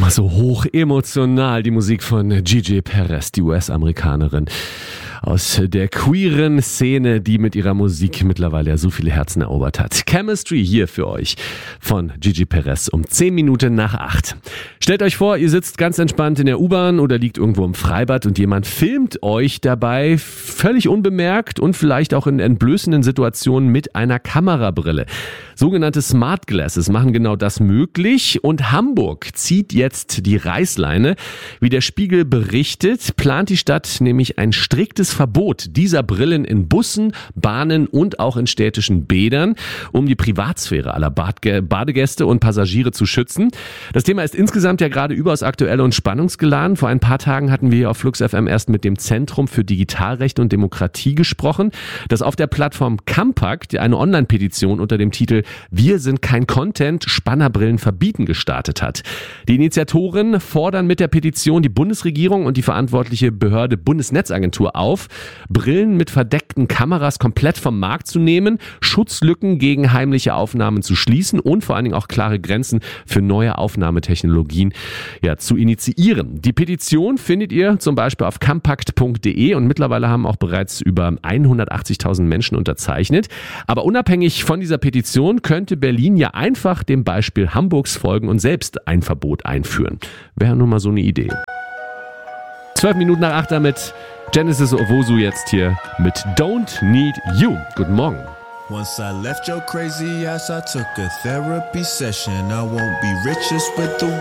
immer so hoch emotional, die Musik von Gigi Perez, die US-Amerikanerin aus der queeren Szene, die mit ihrer Musik mittlerweile ja so viele Herzen erobert hat. Chemistry hier für euch von Gigi Perez um 10 Minuten nach 8. Stellt euch vor, ihr sitzt ganz entspannt in der U-Bahn oder liegt irgendwo im Freibad und jemand filmt euch dabei völlig unbemerkt und vielleicht auch in entblößenden Situationen mit einer Kamerabrille. Sogenannte Smart Glasses machen genau das möglich und Hamburg zieht jetzt die Reißleine. Wie der Spiegel berichtet, plant die Stadt nämlich ein striktes Verbot dieser Brillen in Bussen, Bahnen und auch in städtischen Bädern, um die Privatsphäre aller Badegäste und Passagiere zu schützen. Das Thema ist insgesamt ja gerade überaus aktuell und spannungsgeladen. Vor ein paar Tagen hatten wir hier auf Flux FM erst mit dem Zentrum für Digitalrechte und Demokratie gesprochen, das auf der Plattform Compact eine Online-Petition unter dem Titel "Wir sind kein Content, Spannerbrillen verbieten" gestartet hat. Die Initiatoren fordern mit der Petition die Bundesregierung und die verantwortliche Behörde Bundesnetzagentur auf, Brillen mit verdeckten Kameras komplett vom Markt zu nehmen, Schutzlücken gegen heimliche Aufnahmen zu schließen und vor allen Dingen auch klare Grenzen für neue Aufnahmetechnologien zu initiieren. Die Petition findet ihr zum Beispiel auf compact.de und mittlerweile haben auch bereits über 180.000 Menschen unterzeichnet. Aber unabhängig von dieser Petition könnte Berlin ja einfach dem Beispiel Hamburgs folgen und selbst ein Verbot einführen. Wäre nur mal so eine Idee. 12 Minuten nach 8 damit Genesis Owusu jetzt hier mit Don't Need You. Guten Morgen. Once I left your crazy ass, I took a therapy session. I won't be richest with the